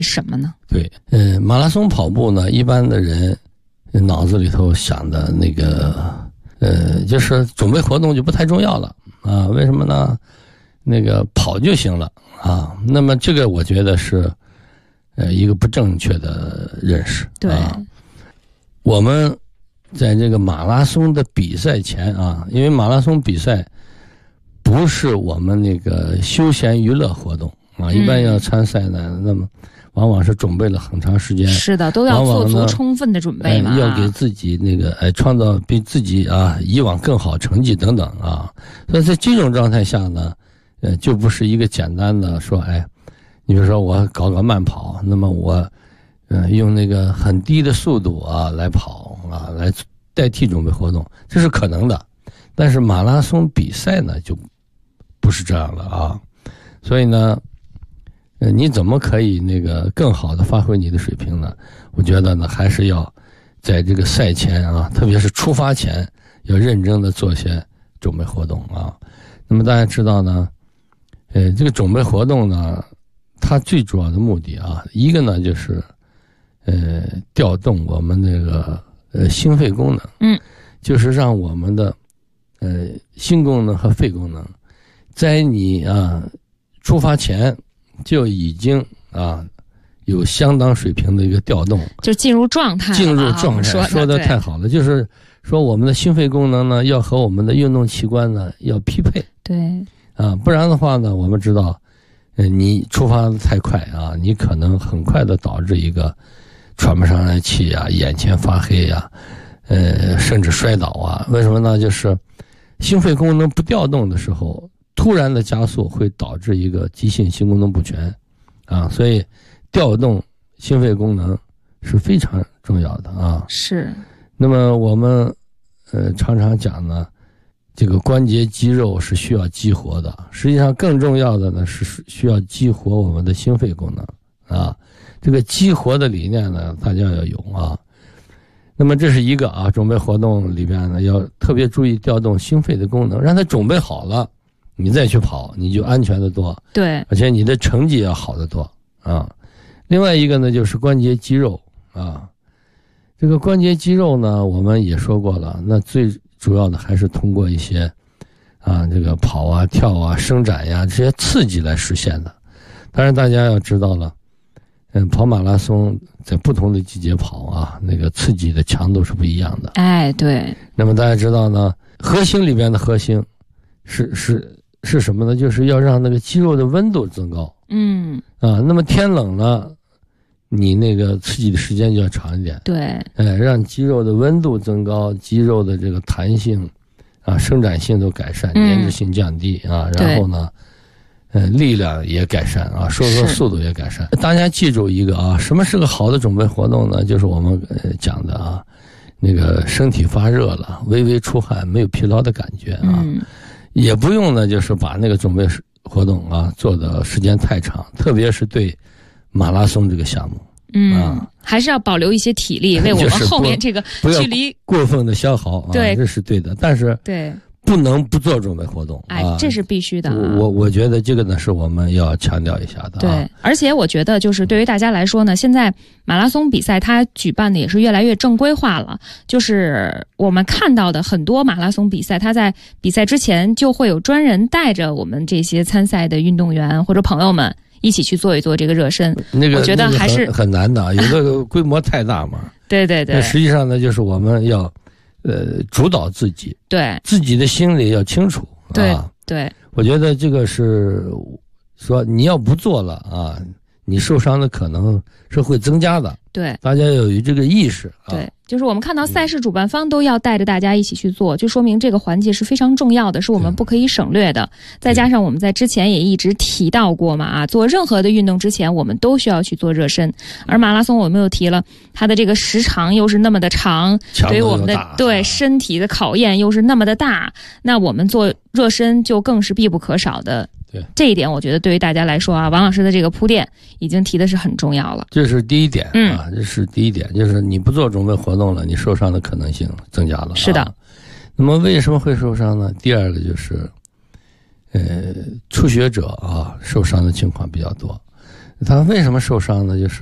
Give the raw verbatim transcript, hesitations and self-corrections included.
什么呢？ 对，呃，马拉松跑步呢，一般的人脑子里头想的那个，呃，就是准备活动就不太重要了啊。为什么呢？那个跑就行了啊。那么这个我觉得是，呃，一个不正确的认识。 对， 啊、我们在这个马拉松的比赛前啊，因为马拉松比赛不是我们那个休闲娱乐活动啊，一般要参赛呢，嗯、那么往往是准备了很长时间。 是的，都要做足充分的准备嘛。 往往要给自己那个哎创造比自己啊以往更好成绩等等啊。所以在这种状态下呢，呃，就不是一个简单的说哎，你比如说我搞搞慢跑，那么我。嗯，用那个很低的速度啊来跑啊，来代替准备活动，这是可能的。但是马拉松比赛呢，就不是这样了啊。所以呢，呃，你怎么可以那个更好的发挥你的水平呢？我觉得呢，还是要在这个赛前啊，特别是出发前，要认真的做些准备活动啊。那么大家知道呢，呃，这个准备活动呢，它最主要的目的啊，一个呢就是。呃，调动我们那个呃心肺功能， 嗯， 就是让我们的呃心功能和肺功能，在你啊出发前就已经啊有相当水平的一个调动， 就进入状态了， 进入状态。 说, 说的太好了，就是说我们的心肺功能呢，要和我们的运动器官呢要匹配， 对啊，不然的话呢，我们知道，呃，你出发的太快啊，你可能很快的导致一个。喘不上来气啊，眼前发黑啊，呃，甚至摔倒啊。为什么呢？就是心肺功能不调动的时候，突然的加速会导致一个急性心功能不全啊。所以，调动心肺功能是非常重要的啊。 是。 那么我们呃常常讲呢，这个关节肌肉是需要激活的。实际上，更重要的呢是需要激活我们的心肺功能啊。这个激活的理念呢，大家要有啊。那么这是一个啊，准备活动里边呢，要特别注意调动心肺的功能，让它准备好了，你再去跑，你就安全的多。 对， 而且你的成绩要好得多啊。另外一个呢，就是关节肌肉啊。这个关节肌肉呢，我们也说过了，那最主要的还是通过一些啊，这个跑啊、跳啊、伸展呀这些刺激来实现的。当然，大家要知道了。嗯，跑马拉松在不同的季节跑啊，那个刺激的强度是不一样的。 哎，对。 那么大家知道呢，核心里边的核心是是是什么呢？就是要让那个肌肉的温度增高。 嗯。 啊，那么天冷了，你那个刺激的时间就要长一点。 对。 哎，让肌肉的温度增高，肌肉的这个弹性啊、伸展性都改善，粘滞性降低啊，然后呢。呃，力量也改善啊，收缩速度也改善。大家记住一个啊，什么是个好的准备活动呢？就是我们呃讲的啊，那个身体发热了，微微出汗，没有疲劳的感觉啊， 嗯、 也不用呢，就是把那个准备活动啊做的时间太长，特别是对马拉松这个项目， 嗯， 啊、 还是要保留一些体力，为我们后面这个距离过分的消耗啊， 对， 这是对的，但是对。 不能不做准备活动， 哎，这是必须的、啊。 我我觉得这个呢是我们要强调一下的、啊。 对，而且我觉得就是对于大家来说呢，现在马拉松比赛它举办的也是越来越正规化了。就是我们看到的很多马拉松比赛，它在比赛之前就会有专人带着我们这些参赛的运动员或者朋友们一起去做一做这个热身。 那个我觉得还是、 那个、很, 很难的，有的规模太大嘛。 对对对。 实际上呢，就是我们要。呃，主导自己， 对自己的心里要清楚， 对、 啊、 对， 我觉得这个是说你要不做了啊，你受伤的可能是会增加的。 对， 大家要有这个意识。啊、 对，就是我们看到赛事主办方都要带着大家一起去做，就说明这个环节是非常重要的，是我们不可以省略的。再加上我们在之前也一直提到过嘛，啊，做任何的运动之前，我们都需要去做热身。而马拉松我们又提了，它的这个时长又是那么的长，对于我们的对身体的考验又是那么的大，那我们做热身就更是必不可少的。 对， 这一点我觉得对于大家来说啊，王老师的这个铺垫已经提的是很重要了。 这是第一点啊， 嗯、 这是第一点，就是你不做准备活动了，你受伤的可能性增加了。 是的。 啊、那么为什么会受伤呢？第二个就是，呃，初学者啊受伤的情况比较多。 他为什么受伤呢？就是